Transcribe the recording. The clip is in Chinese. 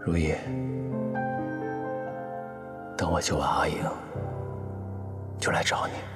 如意，等我救完阿莹，就来找你。